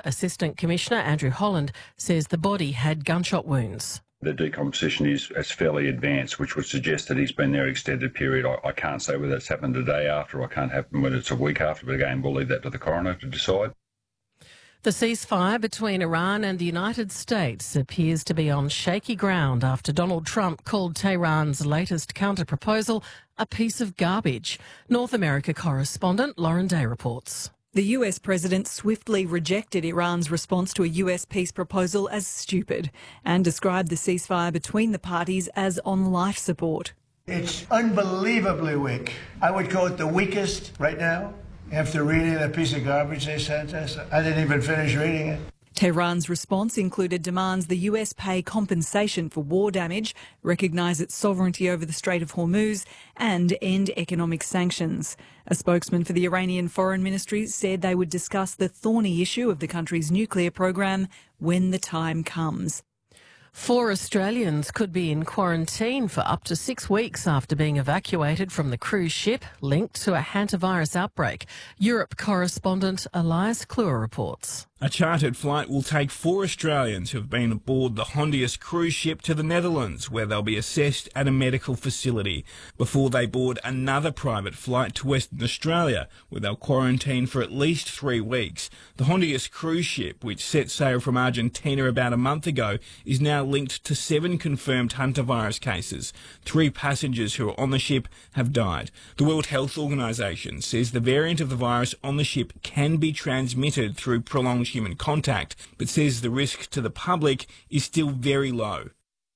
Assistant Commissioner Andrew Holland says the body had gunshot wounds. The decomposition is fairly advanced, which would suggest that he's been there an extended period. I can't say whether it's happened a day after or can't happen whether it's a week after, but again, we'll leave that to the coroner to decide. The ceasefire between Iran and the United States appears to be on shaky ground after Donald Trump called Tehran's latest counter-proposal a piece of garbage. North America correspondent Lauren Day reports. The US president swiftly rejected Iran's response to a US peace proposal as stupid and described the ceasefire between the parties as on life support. It's unbelievably weak. I would call it the weakest right now. After reading that piece of garbage they sent us, I didn't even finish reading it. Tehran's response included demands the US pay compensation for war damage, recognise its sovereignty over the Strait of Hormuz and end economic sanctions. A spokesman for the Iranian Foreign Ministry said they would discuss the thorny issue of the country's nuclear program when the time comes. 4 Australians could be in quarantine for up to 6 weeks after being evacuated from the cruise ship linked to a hantavirus outbreak. Europe correspondent Elias Kluwer reports. A chartered flight will take 4 Australians who have been aboard the Hondius cruise ship to the Netherlands, where they'll be assessed at a medical facility before they board another private flight to Western Australia, where they'll quarantine for at least 3 weeks. The Hondius cruise ship, which set sail from Argentina about a month ago, is now linked to 7 confirmed hantavirus cases. 3 passengers who are on the ship have died. The World Health Organization says the variant of the virus on the ship can be transmitted through prolonged human contact, but says the risk to the public is still very low.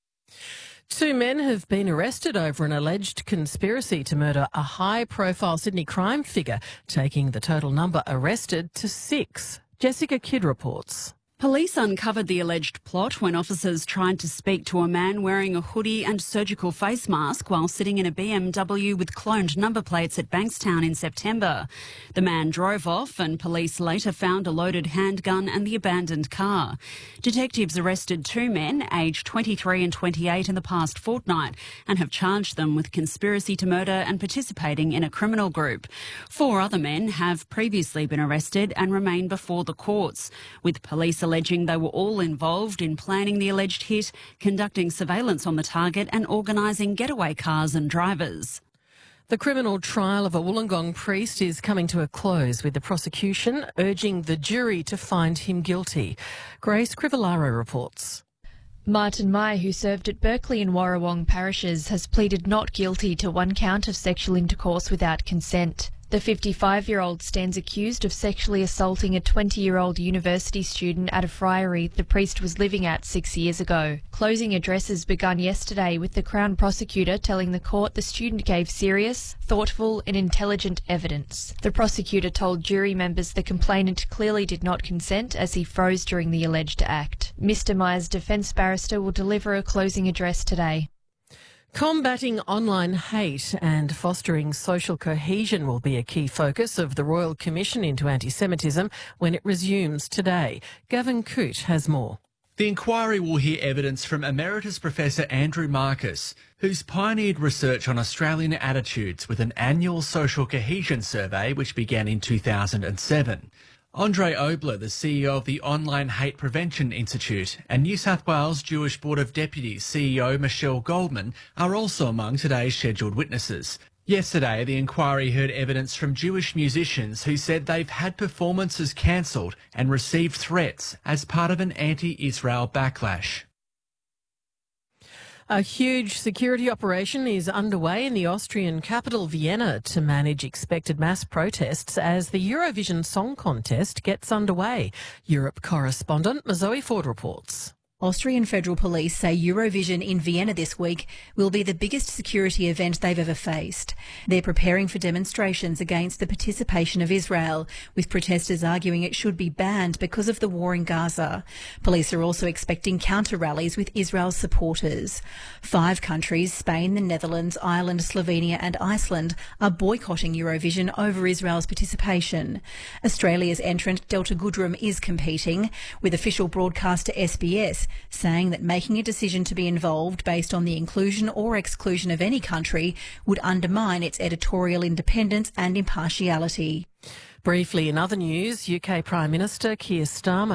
2 men have been arrested over an alleged conspiracy to murder a high-profile Sydney crime figure, taking the total number arrested to 6. Jessica Kidd reports. Police uncovered the alleged plot when officers tried to speak to a man wearing a hoodie and surgical face mask while sitting in a BMW with cloned number plates at Bankstown in September. The man drove off and police later found a loaded handgun and the abandoned car. Detectives arrested 2 men, aged 23 and 28, in the past fortnight and have charged them with conspiracy to murder and participating in a criminal group. 4 other men have previously been arrested and remain before the courts, with police alleging they were all involved in planning the alleged hit, conducting surveillance on the target and organising getaway cars and drivers. The criminal trial of a Wollongong priest is coming to a close, with the prosecution urging the jury to find him guilty. Grace Crivellaro reports. Martin Mai, who served at Berkeley and Warrawong parishes, has pleaded not guilty to 1 count of sexual intercourse without consent. The 55-year-old stands accused of sexually assaulting a 20-year-old university student at a friary the priest was living at 6 years ago. Closing addresses begun yesterday, with the Crown prosecutor telling the court the student gave serious, thoughtful and intelligent evidence. The prosecutor told jury members the complainant clearly did not consent as he froze during the alleged act. Mr Mai's defence barrister will deliver a closing address today. Combating online hate and fostering social cohesion will be a key focus of the Royal Commission into Anti-Semitism when it resumes today. Gavin Coote has more. The inquiry will hear evidence from Emeritus Professor Andrew Marcus, who's pioneered research on Australian attitudes with an annual social cohesion survey which began in 2007. Andre Obler, the CEO of the Online Hate Prevention Institute, and New South Wales Jewish Board of Deputies CEO Michelle Goldman are also among today's scheduled witnesses. Yesterday, the inquiry heard evidence from Jewish musicians who said they've had performances cancelled and received threats as part of an anti-Israel backlash. A huge security operation is underway in the Austrian capital, Vienna, to manage expected mass protests as the Eurovision Song Contest gets underway. Europe correspondent Zoe Ford reports. Austrian Federal Police say Eurovision in Vienna this week will be the biggest security event they've ever faced. They're preparing for demonstrations against the participation of Israel, with protesters arguing it should be banned because of the war in Gaza. Police are also expecting counter-rallies with Israel's supporters. 5 countries, Spain, the Netherlands, Ireland, Slovenia and Iceland, are boycotting Eurovision over Israel's participation. Australia's entrant Delta Goodrem is competing, with official broadcaster SBS saying that making a decision to be involved based on the inclusion or exclusion of any country would undermine its editorial independence and impartiality. Briefly, in other news, UK Prime Minister Keir Starmer